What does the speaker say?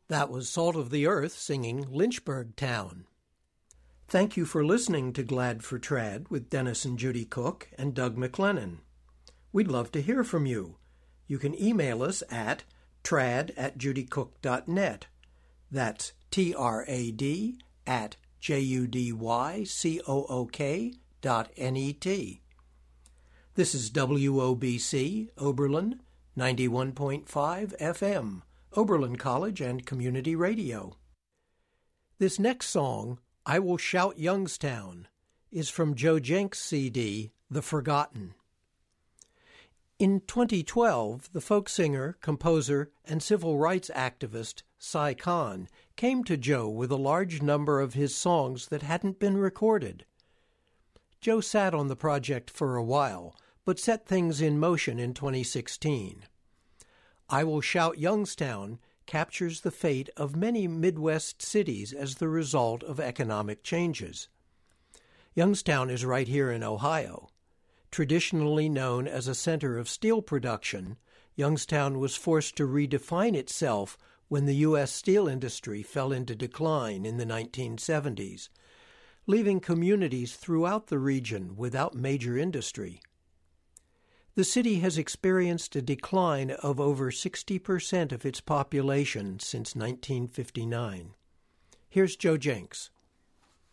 That was Salt of the Earth singing Lynchburg Town. Thank you for listening to Glad for Trad with Dennis and Judy Cook and Doug McLennan. We'd love to hear from you. You can email us at trad@judycook.net. That's trad@judycook.net. This is WOBC, Oberlin, 91.5 FM, Oberlin College and Community Radio. This next song, I Will Shout Youngstown, is from Joe Jenks' CD, The Forgotten. In 2012, the folk singer, composer, and civil rights activist Cy Kahn came to Joe with a large number of his songs that hadn't been recorded. Joe sat on the project for a while, but set things in motion in 2016. I Will Shout Youngstown captures the fate of many Midwest cities as the result of economic changes. Youngstown is right here in Ohio. Traditionally known as a center of steel production, Youngstown was forced to redefine itself when the U.S. steel industry fell into decline in the 1970s, leaving communities throughout the region without major industry. The city has experienced a decline of over 60% of its population since 1959. Here's Joe Jenks.